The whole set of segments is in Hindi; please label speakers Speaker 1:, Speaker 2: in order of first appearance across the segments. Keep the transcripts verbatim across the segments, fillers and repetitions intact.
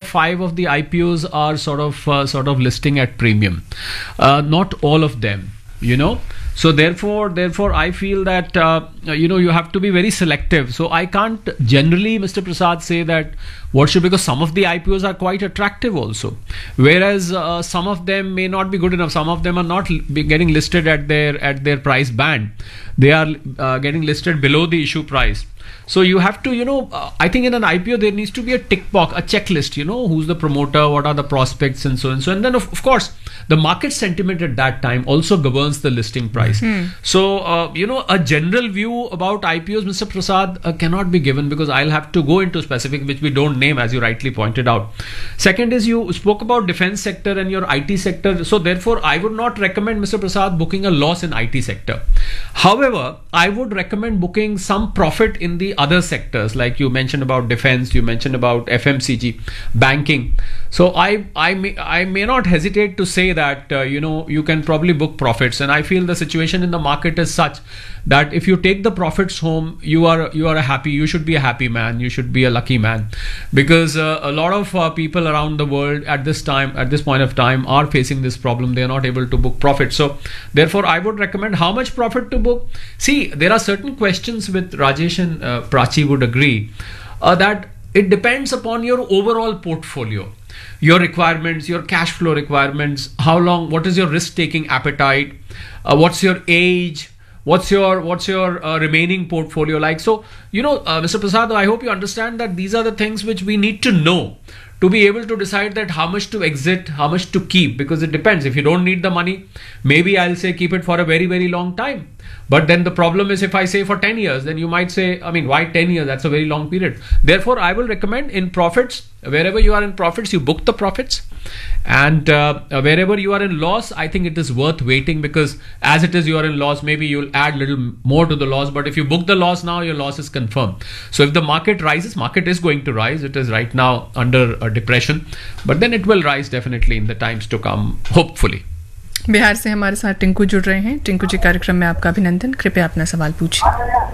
Speaker 1: five of the I P Os are sort of uh, sort of listing at premium. Uh, not all of them, you know. So therefore, therefore, I feel that uh, you know you have to be very selective. So I can't generally, Mister Prasad, say that what should, because some of the I P Os are quite attractive also, whereas uh, some of them may not be good enough. Some of them are not li- be getting listed at their at their price band. They are uh, getting listed below the issue price. So you have to, you know, uh, I think in an I P O there needs to be a tick box, a checklist, you know, who's the promoter, what are the prospects and so and so. And then of, of course, the market sentiment at that time also governs the listing price. Hmm. So, uh, you know, a general view about I P Os, Mister Prasad, uh, cannot be given because I'll have to go into specific, which we don't name, as you rightly pointed out. Second is you spoke about defense sector and your I T sector. So therefore, I would not recommend, Mister Prasad, booking a loss in I T sector. However, I would recommend booking some profit in the other sectors, like you mentioned about defense, you mentioned about F M C G, banking. So I I may I may not hesitate to say that uh, you know you can probably book profits, and I feel the situation in the market is such that if you take the profits home, you are you are a happy, you should be a happy man, you should be a lucky man, because uh, a lot of uh, people around the world at this time, at this point of time, are facing this problem. They are not able to book profit. So therefore, I would recommend how much profit to book. See, there are certain questions with Rajesh and uh, Prachi would agree uh, that it depends upon your overall portfolio, your requirements, your cash flow requirements, how long, what is your risk taking appetite, uh, what's your age, what's your what's your uh, remaining portfolio like. So you know, uh, Mister Prasad, I hope you understand that these are the things which we need to know to be able to decide that how much to exit, how much to keep, because it depends. If you don't need the money, maybe I'll say keep it for a very, very long time. But then the problem is if I say for ten years, then you might say, I mean, why ten years? That's a very long period. Therefore, I will recommend in profits, wherever you are in profits, you book the profits. And uh, wherever you are in loss, I think it is worth waiting, because as it is you are in loss, maybe you'll add little more to the loss. But if you book the loss now, your loss is confirmed. So if the market rises, market is going to rise. It is right now under a depression, but then it will rise definitely in the times to come, hopefully.
Speaker 2: Bihar से हमारे साथ टिंकू जुड़ रहे हैं। टिंकू जी, कार्यक्रम में आपका अभिनंदन। कृपया अपना सवाल पूछिए।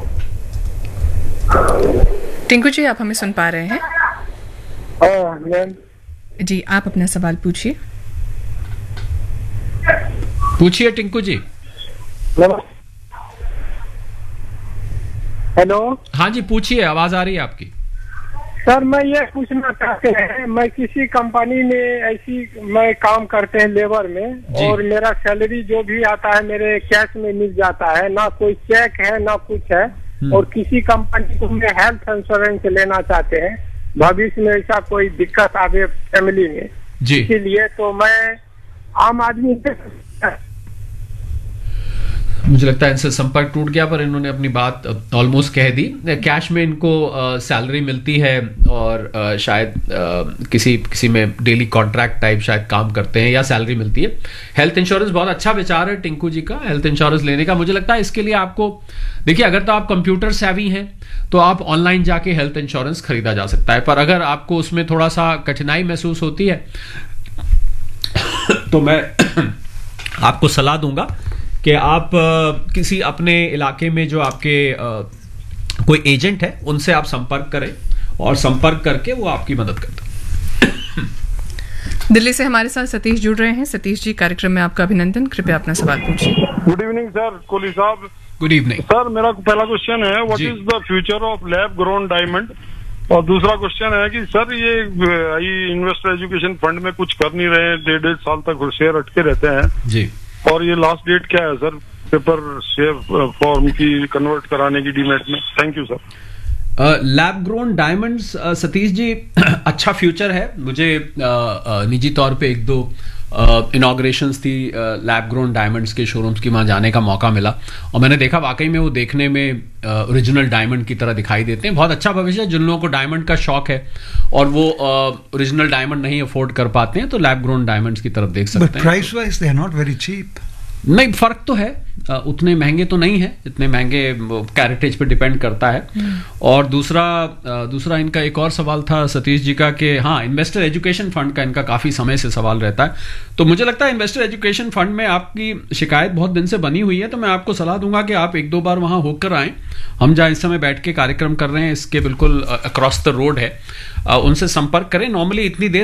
Speaker 2: टिंकू जी, आप हमें सुन पा रहे हैं? जी, आप अपना सवाल पूछिए।
Speaker 1: पूछिए टिंकू जी।
Speaker 3: हेलो।
Speaker 1: हाँ जी, पूछिए, आवाज आ रही है आपकी।
Speaker 3: सर, मैं ये पूछना चाहते हैं, मैं किसी कंपनी में ऐसी मैं काम करते हैं लेबर में, और मेरा सैलरी जो भी आता है मेरे कैश में मिल जाता है, ना कोई चेक है ना कुछ है, और किसी कंपनी को मैं हेल्थ इंश्योरेंस लेना चाहते हैं, भविष्य में ऐसा कोई दिक्कत आवे फैमिली में, इसीलिए तो मैं आम आदमी से,
Speaker 1: मुझे लगता है इनसे संपर्क टूट गया, पर इन्होंने अपनी बात ऑलमोस्ट कह दी। कैश में इनको सैलरी मिलती है, और आ, शायद आ, किसी किसी में डेली कॉन्ट्रैक्ट टाइप शायद काम करते हैं, या सैलरी मिलती है। हेल्थ इंश्योरेंस बहुत अच्छा विचार है टिंकू जी का, हेल्थ इंश्योरेंस लेने का। मुझे लगता है इसके लिए आपको, देखिए, अगर तो आप कंप्यूटर सेवी हैं तो आप ऑनलाइन जाके हेल्थ इंश्योरेंस खरीदा जा सकता है, पर अगर आपको उसमें थोड़ा सा कठिनाई महसूस होती है तो मैं आपको सलाह दूंगा कि आप आ, किसी अपने इलाके में जो आपके आ, कोई एजेंट है, उनसे आप संपर्क करें, और संपर्क करके वो आपकी मदद करते हैं।
Speaker 2: दिल्ली से हमारे साथ सतीश जुड़ रहे हैं। सतीश जी, कार्यक्रम में आपका अभिनंदन। कृपया अपना सवाल पूछिए।
Speaker 4: गुड इवनिंग सर, कोहली साहब।
Speaker 1: गुड इवनिंग
Speaker 4: सर, मेरा पहला क्वेश्चन है, what is the future of lab grown diamond, और दूसरा क्वेश्चन है कि सर ये इन्वेस्टर एजुकेशन फंड में कुछ कर नहीं रहे हैं, डेढ़ डेढ़ साल तक शेयर अटके रहते हैं
Speaker 1: जी,
Speaker 4: और ये लास्ट डेट क्या है सर पेपर शेयर फॉर्म की कन्वर्ट कराने की डीमैट में? Thank you sir.
Speaker 1: Lab grown diamonds, Satish ji, अच्छा फ्यूचर है। मुझे निजी तौर पे एक दो इनॉग्रेशंस थी लैब ग्रोन डायमंड्स के शोरूम्स की, वहाँ जाने का मौका मिला, और मैंने देखा वाकई में वो देखने में ओरिजिनल डायमंड की तरह दिखाई देते हैं। बहुत अच्छा भविष्य है। जिन लोगों को डायमंड का शौक है और वो ओरिजिनल डायमंड नहीं अफोर्ड कर पाते हैं, तो लैब ग्रोन डायमंड्स की तरफ देख सकते हैं।
Speaker 5: Price wise they are not very cheap.
Speaker 1: नहीं, फर्क तो है, उतने महंगे तो नहीं है, इतने महंगे कैरेटेज पे डिपेंड करता है। और दूसरा दूसरा इनका एक और सवाल था सतीश जी का कि हाँ, इन्वेस्टर एजुकेशन फंड का इनका काफी समय से सवाल रहता है। तो मुझे लगता है इन्वेस्टर एजुकेशन फंड में आपकी शिकायत बहुत दिन से बनी हुई है, तो मैं आपको सलाह दूंगा कि आप एक दो बार वहां होकर आएं। हम जहाँ इस समय बैठ के कार्यक्रम कर रहे हैं, इसके बिल्कुल अक्रॉस द रोड है, उनसे संपर्क करें। नॉर्मली इतनी देर